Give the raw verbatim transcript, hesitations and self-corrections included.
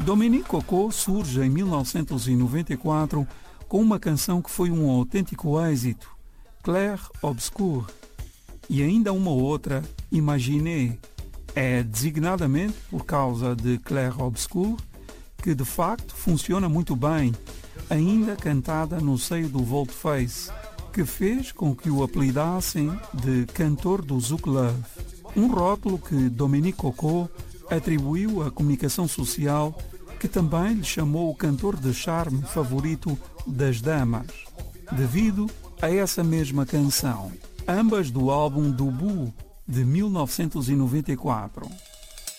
Dominique Cocó surge em mil novecentos e noventa e quatro com uma canção que foi um autêntico êxito, Clair Obscur, e ainda uma outra, Imaginez. É designadamente por causa de Clair Obscur que de facto funciona muito bem, ainda cantada no seio do Volteface, que fez com que o apelidassem de cantor do Zouk Love, um rótulo que Dominique Cocó atribuiu à comunicação social, que também lhe chamou o cantor de charme favorito das damas, devido a essa mesma canção, ambas do álbum Dubu, de mil novecentos e noventa e quatro.